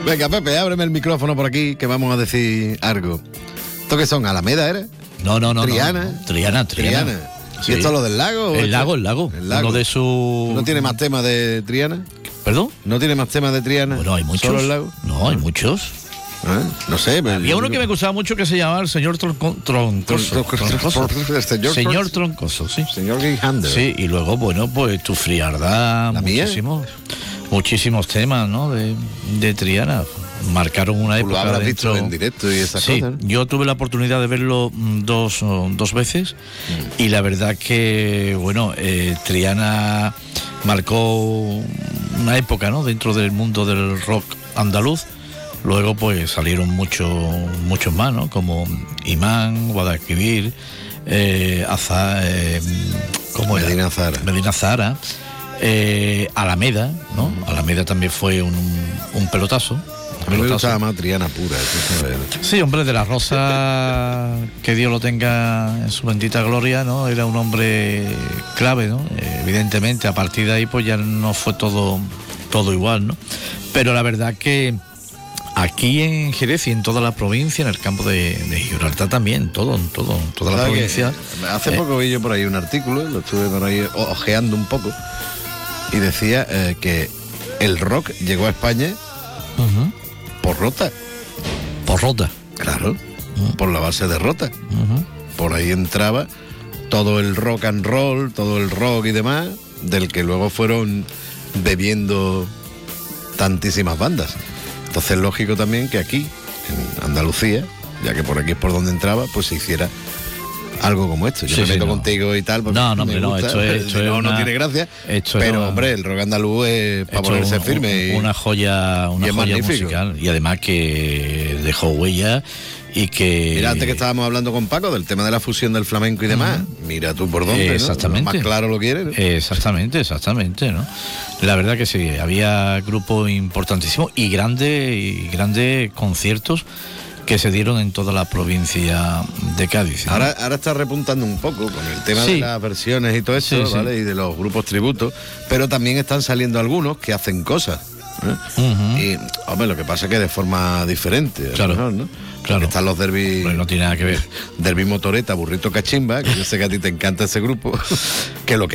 Venga, Pepe, ábreme el micrófono por aquí, que vamos a decir algo. ¿Esto qué son? ¿Alameda eres? No. ¿Triana? No. Triana. ¿Y esto es lo del lago? El lago. Uno de sus... ¿No tiene más temas de Triana? ¿Perdón? ¿No tiene más temas de Triana? Bueno, hay muchos. ¿Solo el lago? No, hay muchos. No sé. Había uno que me gustaba mucho que se llamaba el señor Troncoso. Señor Troncoso, sí. Señor Guijander. Sí, y luego, bueno, pues Tu Frialdad. ¿La mía? Muchísimos temas, ¿no? De Triana. Marcaron una época. Lo habrás dentro... visto en directo y esas sí, cosas, ¿no? yo tuve la oportunidad de verlo dos veces y la verdad que, bueno, Triana marcó una época, ¿no? Dentro del mundo del rock andaluz. Luego, pues, salieron muchos más, ¿no? Como Imán, Guadalquivir, Medina Zahara, Alameda, ¿no? Alameda también fue un pelotazo. A mí me gustaba más Triana pura. Sí, hombre, de la Rosa, que Dios lo tenga en su bendita gloria, ¿no? Era un hombre clave, ¿no? Evidentemente, a partir de ahí, pues ya no fue todo igual, ¿no? Pero la verdad que aquí en Jerez y en toda la provincia, en el campo de Gibraltar también, toda la provincia. Hace poco vi yo por ahí un artículo, lo estuve por ahí ojeando un poco, y decía que el rock llegó a España por Rota. Por Rota. Claro, por la base de Rota. Por ahí entraba todo el rock and roll, todo el rock y demás, del que luego fueron bebiendo tantísimas bandas. Entonces es lógico también que aquí, en Andalucía, ya que por aquí es por donde entraba, pues se hiciera algo como esto. Yo me meto contigo y tal, porque no, tiene gracia. Pero, hombre, el rock andaluz es para ponerse firme. Una joya musical. Y además que dejó huella y que... Mira, antes que estábamos hablando con Paco del tema de la fusión del flamenco y demás, mira tú por dónde, exactamente, ¿no? Más claro lo quieres, ¿no? Exactamente, ¿no? La verdad que sí, había grupos importantísimos y grandes conciertos que se dieron en toda la provincia de Cádiz, ¿no? Ahora está repuntando un poco con el tema de las versiones y todo eso, ¿vale? Y de los grupos tributos, pero también están saliendo algunos que hacen cosas, y, hombre, lo que pasa es que de forma diferente, claro, mejor, ¿no? Claro. Están los derbis. Pues no tiene nada que ver. Derbi Motoreta, Burrito Cachimba, que yo sé que a ti te encanta ese grupo, que lo